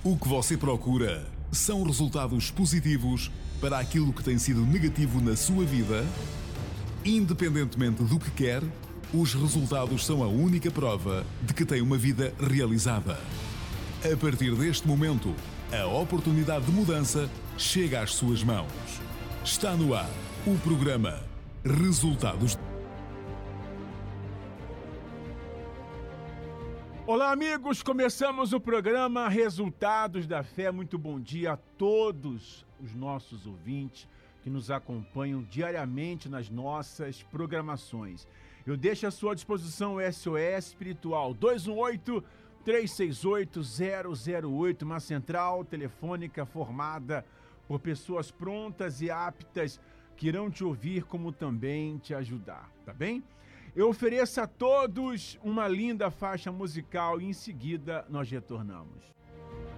O que você procura são resultados positivos para aquilo que tem sido negativo na sua vida? Independentemente do que quer, os resultados são a única prova de que tem uma vida realizada. A partir deste momento, a oportunidade de mudança chega às suas mãos. Está no ar o programa Resultados. Olá, amigos! Começamos o programa Resultados da Fé. Muito bom dia a todos os nossos ouvintes que nos acompanham diariamente nas nossas programações. Eu deixo à sua disposição o SOS Espiritual 218-368-008, uma central telefônica formada por pessoas prontas e aptas que irão te ouvir como também te ajudar, tá bem? Eu ofereço a todos uma linda faixa musical e em seguida nós retornamos.